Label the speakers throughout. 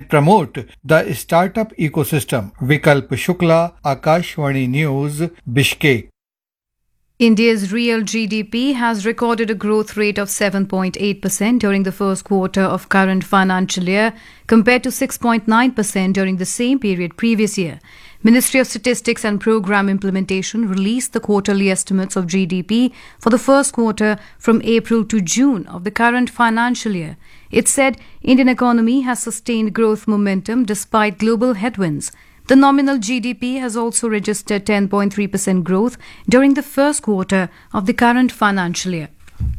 Speaker 1: and promote the startup ecosystem. Vikalp Shukla, Akashvani News, Bishkek.
Speaker 2: India's real GDP has recorded a growth rate of 7.8% during the first quarter of current financial year compared to 6.9% during the same period previous year. Ministry of Statistics and Program Implementation released the quarterly estimates of GDP for the first quarter from April to June of the current financial year. It said Indian economy has sustained growth momentum despite global headwinds. The nominal GDP has also registered 10.3% growth during the first quarter of the current financial year.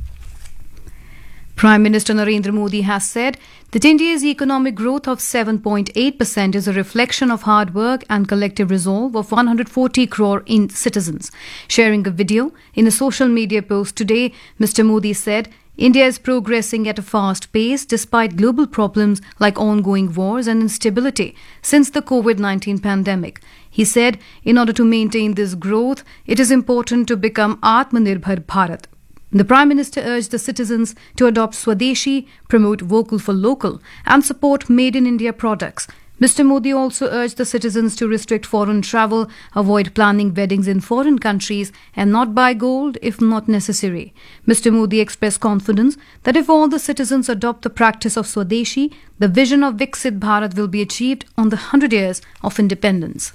Speaker 2: Prime Minister Narendra Modi has said that India's economic growth of 7.8% is a reflection of hard work and collective resolve of 140 crore citizens. Sharing a video in a social media post today, Mr. Modi said, India is progressing at a fast pace despite global problems like ongoing wars and instability since the COVID-19 pandemic. He said, in order to maintain this growth, it is important to become Atmanirbhar Bharat. The Prime Minister urged the citizens to adopt Swadeshi, promote vocal for local, and support Made in India products. Mr. Modi also urged the citizens to restrict foreign travel, avoid planning weddings in foreign countries, and not buy gold if not necessary. Mr. Modi expressed confidence that if all the citizens adopt the practice of Swadeshi, the vision of Viksit Bharat will be achieved on the 100 years of independence.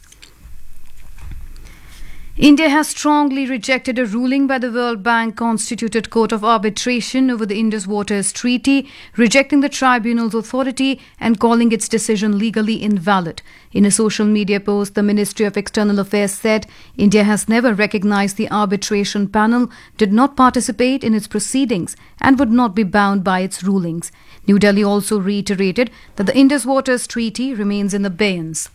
Speaker 2: India has strongly rejected a ruling by the World Bank constituted Court of Arbitration over the Indus Waters Treaty, rejecting the tribunal's authority and calling its decision legally invalid. In a social media post, the Ministry of External Affairs said India has never recognized the arbitration panel, did not participate in its proceedings, and would not be bound by its rulings. New Delhi also reiterated that the Indus Waters Treaty remains in abeyance.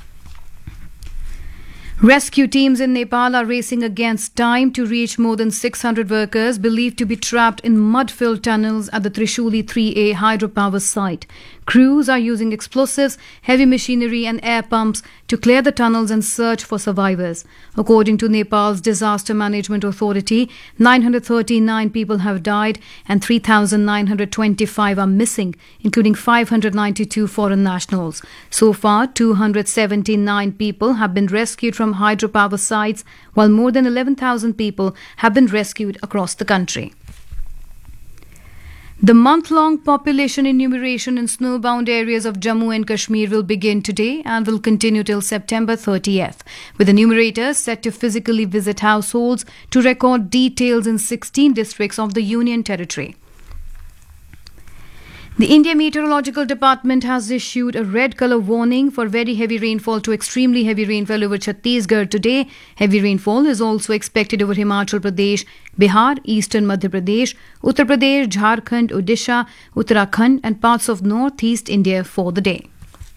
Speaker 2: Rescue teams in Nepal are racing against time to reach more than 600 workers believed to be trapped in mud-filled tunnels at the Trishuli 3A hydropower site. Crews are using explosives, heavy machinery and air pumps to clear the tunnels and search for survivors. According to Nepal's Disaster Management Authority, 939 people have died and 3,925 are missing, including 592 foreign nationals. So far, 279 people have been rescued from hydropower sites, while more than 11,000 people have been rescued across the country. The month-long population enumeration in snowbound areas of Jammu and Kashmir will begin today and will continue till September 30th, with enumerators set to physically visit households to record details in 16 districts of the Union Territory. The India Meteorological Department has issued a red colour warning for very heavy rainfall to extremely heavy rainfall over Chhattisgarh today. Heavy rainfall is also expected over Himachal Pradesh, Bihar, eastern Madhya Pradesh, Uttar Pradesh, Jharkhand, Odisha, Uttarakhand and parts of northeast India for the day.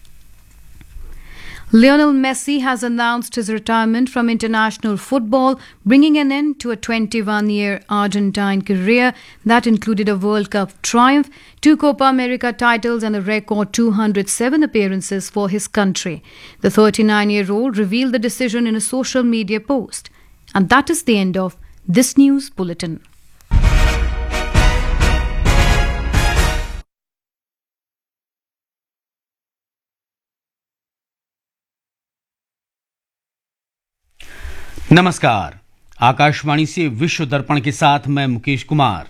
Speaker 2: Lionel Messi has announced his retirement from international football, bringing an end to a 21-year Argentine career that included a World Cup triumph, 2 Copa America titles and a record 207 appearances for his country. The 39-year-old revealed the decision in a social media post. And that is the end of this news bulletin.
Speaker 3: नमस्कार, आकाशवाणी से विश्व दर्पण के साथ मैं मुकेश कुमार।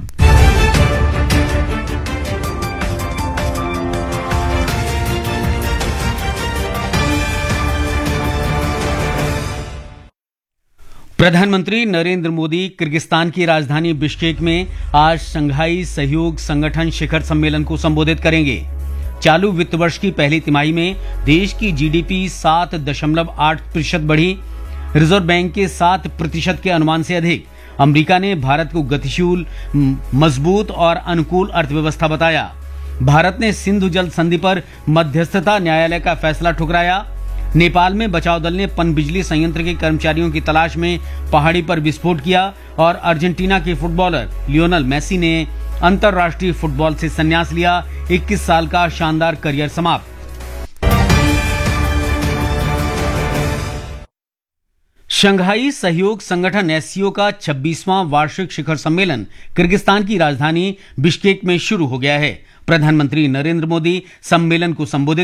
Speaker 3: प्रधानमंत्री Narendra Modi Kyrgyzstan की राजधानी बिश्केक में आज शंघाई सहयोग संगठन शिखर सम्मेलन को संबोधित करेंगे। चालू वित्त वर्ष की पहली तिमाही में देश की जीडीपी 7.8% बढ़ी। रिजर्व बैंक के 7% के अनुमान से अधिक। अमेरिका ने भारत को गतिशील, मजबूत और अनुकूल अर्थव्यवस्था बताया। भारत ने सिंधु जल संधि पर मध्यस्थता न्यायालय का फैसला ठुकराया। नेपाल में बचाव दल ने पनबिजली संयंत्र के कर्मचारियों की तलाश में पहाड़ी पर विस्फोट किया और अर्जेंटीना के फुटबॉलर लियोनेल मेसी ने अंतर्राष्ट्रीय फुटबॉल से संन्यास लिया। 21 साल का शानदार करियर समाप्त। शंघाई सहयोग संगठन एससीओ का 26वां वार्षिक शिखर सम्मेलन किर्गिस्तान की राजधानी बिश्केक में शुरू हो गया है। प्रधानमंत्री नरेंद्र मोदी सम्मेलन को संबोधित